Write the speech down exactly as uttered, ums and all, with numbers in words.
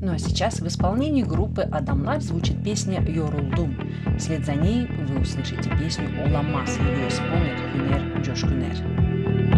Ну а сейчас в исполнении группы Адамлар звучит песня «Yoruldum». Вслед за ней вы услышите песню «Olamaz». Ее исполнит Hüner Coşkuner.